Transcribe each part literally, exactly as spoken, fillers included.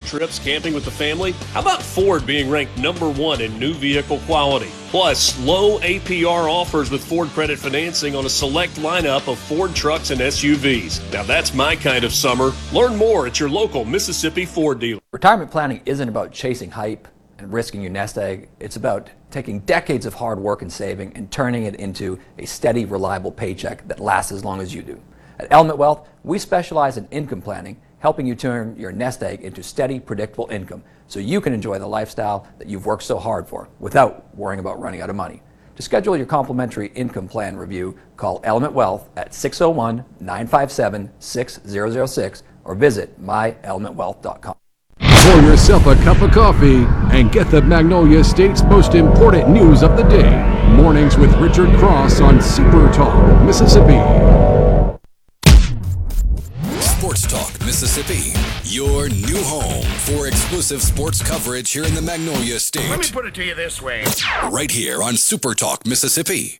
trips camping with the family? How about Ford being ranked number one in new vehicle quality? Plus, low A P R offers with Ford Credit Financing on a select lineup of Ford trucks and S U Vs. Now that's my kind of summer. Learn more at your local Mississippi Ford dealer. Retirement planning isn't about chasing hype and risking your nest egg. It's about taking decades of hard work and saving and turning it into a steady, reliable paycheck that lasts as long as you do. At Element Wealth, we specialize in income planning, helping you turn your nest egg into steady, predictable income so you can enjoy the lifestyle that you've worked so hard for without worrying about running out of money. To schedule your complimentary income plan review, call Element Wealth at six oh one, nine five seven, six zero zero six or visit my element wealth dot com. Pour yourself a cup of coffee and get the Magnolia State's most important news of the day. Mornings with Richard Cross on Super Talk, Mississippi. Sports Talk Mississippi, your new home for exclusive sports coverage here in the Magnolia State. Let me put it to you this way. Right here on Super Talk Mississippi.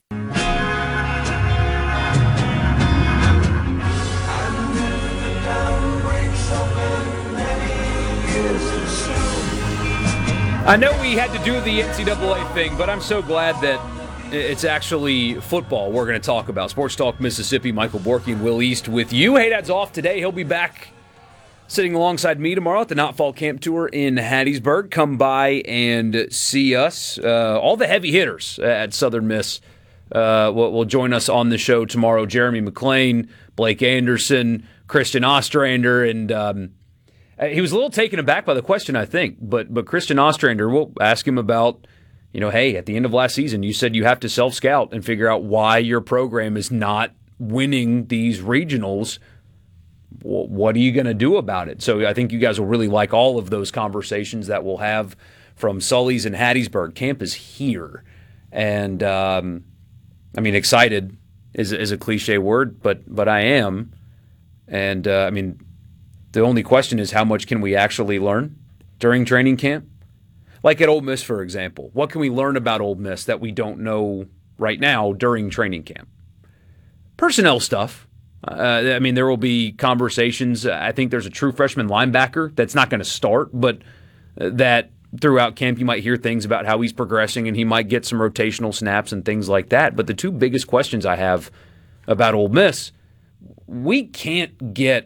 I know we had to do the N C double A thing, but I'm so glad that it's actually football we're going to talk about. Sports Talk Mississippi, Michael Borky and Will East with you. Haydad's off today. He'll be back sitting alongside me tomorrow at the Not Fall Camp Tour in Hattiesburg. Come by and see us. Uh, all the heavy hitters at Southern Miss uh, will, will join us on the show tomorrow. Jeremy McClain, Blake Anderson, Christian Ostrander, and um, he was a little taken aback by the question, I think. But but Christian Ostrander, we'll ask him about, you know, hey, at the end of last season, you said you have to self-scout and figure out why your program is not winning these regionals. What are you going to do about it? So I think you guys will really like all of those conversations that we'll have from Sully's and Hattiesburg. Camp is here. And, um, I mean, excited is, is a cliche word, but but I am. And, uh, I mean, the only question is how much can we actually learn during training camp? Like at Ole Miss, for example. What can we learn about Ole Miss that we don't know right now during training camp? Personnel stuff. Uh, I mean, there will be conversations. I think there's a true freshman linebacker that's not going to start, but that throughout camp you might hear things about how he's progressing and he might get some rotational snaps and things like that. But the two biggest questions I have about Ole Miss, we can't get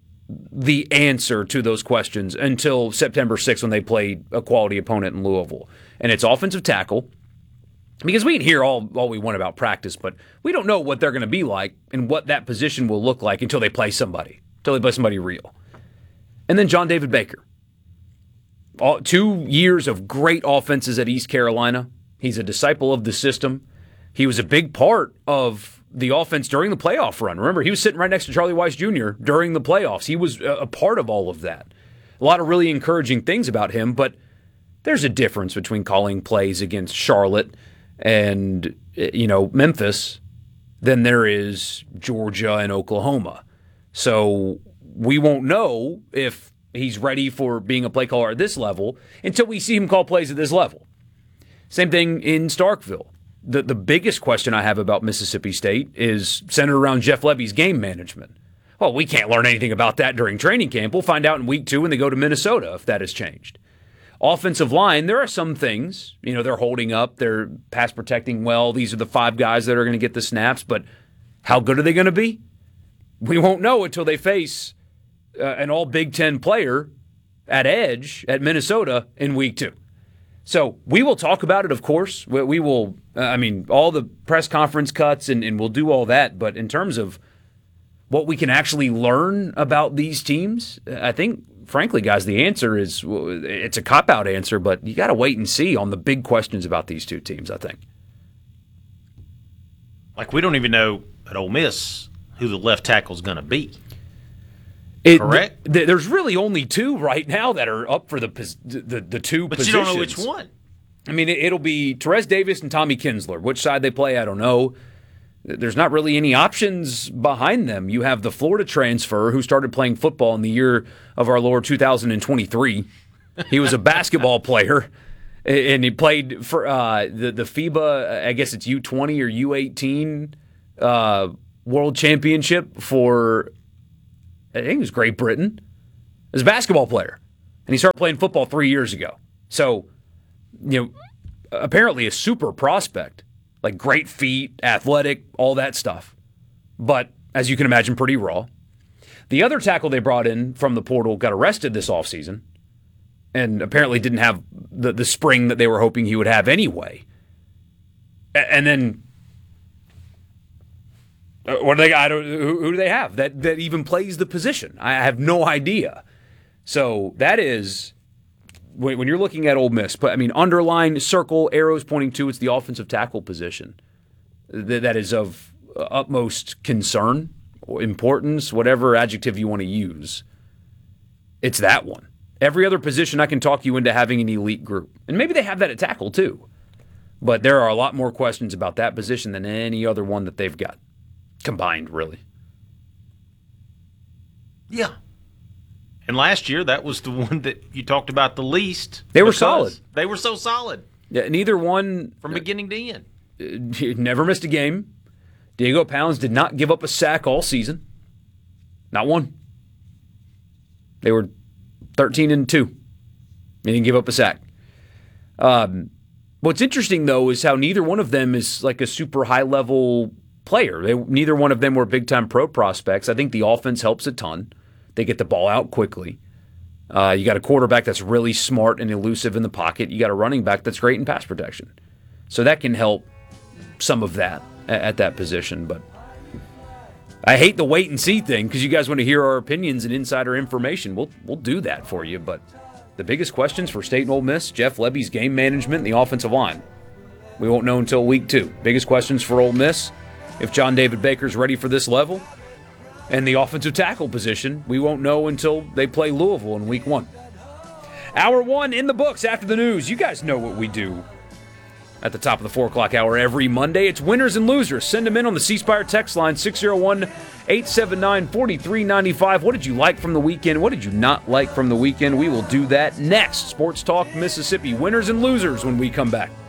the answer to those questions until September sixth when they play a quality opponent in Louisville. And it's offensive tackle, because we can hear all, all we want about practice, but we don't know what they're going to be like and what that position will look like until they play somebody, until they play somebody real. And then John David Baker. All, two years of great offenses at East Carolina. He's a disciple of the system. He was a big part of the offense during the playoff run. Remember, he was sitting right next to Charlie Weiss Junior during the playoffs. He was a part of all of that. A lot of really encouraging things about him, but there's a difference between calling plays against Charlotte and, you know, Memphis than there is Georgia and Oklahoma. So we won't know if he's ready for being a play caller at this level until we see him call plays at this level. Same thing in Starkville. The the biggest question I have about Mississippi State is centered around Jeff Levy's game management. Well, we can't learn anything about that during training camp. We'll find out in week two when they go to Minnesota if that has changed. Offensive line, there are some things. You know, they're holding up, they're pass protecting well. These are the five guys that are going to get the snaps, but how good are they going to be? We won't know until they face uh, an all Big Ten player at edge at Minnesota in week two. So we will talk about it, of course. We, we will, uh, I mean, all the press conference cuts, and, and we'll do all that. But in terms of what we can actually learn about these teams, I think, frankly, guys, the answer is, it's a cop-out answer, but you got to wait and see on the big questions about these two teams, I think. Like, we don't even know at Ole Miss who the left tackle is going to be. It, Correct? Th- there's really only two right now that are up for the the, the two but positions. But you don't know which one. I mean, it, it'll be Terez Davis and Tommy Kinsler. Which side they play, I don't know. There's not really any options behind them. You have the Florida transfer who started playing football in the year of our Lord two thousand twenty-three. He was a basketball player, and he played for uh, the, the FIBA, I guess it's U twenty or U eighteen uh, World Championship for, I think it was Great Britain. As a basketball player. And he started playing football three years ago. So, you know, apparently a super prospect. Like great feet, athletic, all that stuff. But, as you can imagine, pretty raw. The other tackle they brought in from the portal got arrested this offseason and apparently didn't have the, the spring that they were hoping he would have anyway. A- and then, uh, what do they? I don't. Who, who do they have that that even plays the position? I have no idea. So that is when, when you're looking at Ole Miss. But I mean, underline, circle, arrows pointing to it's the offensive tackle position that, that is of utmost concern. Importance, whatever adjective you want to use, it's that one. Every other position I can talk you into having an elite group. And maybe they have that at tackle too. But there are a lot more questions about that position than any other one that they've got. Combined, really. Yeah. And last year, that was the one that you talked about the least. They were solid. They were so solid. Yeah, neither one... From beginning to end. Uh, never missed a game. Diego Pounds did not give up a sack all season. Not one. They were thirteen and two. They didn't give up a sack. Um, what's interesting, though, is how neither one of them is like a super high-level player. They, neither one of them were big-time pro prospects. I think the offense helps a ton. They get the ball out quickly. Uh, you got a quarterback that's really smart and elusive in the pocket. You got a running back that's great in pass protection. So that can help some of that at that position, but I hate the wait and see thing because you guys want to hear our opinions and insider information. We'll we'll do that for you, but the biggest questions for State and Ole Miss, Jeff Lebby's game management and the offensive line. We won't know until week two. Biggest questions for Ole Miss, if John David Baker's ready for this level, and the offensive tackle position, we won't know until they play Louisville in week one. Hour one in the books after the news. You guys know what we do. At the top of the four o'clock hour every Monday, it's winners and losers. Send them in on the C Spire text line, six oh one, eight seven nine, four three nine five. What did you like from the weekend? What did you not like from the weekend? We will do that next. Sports Talk Mississippi, winners and losers when we come back.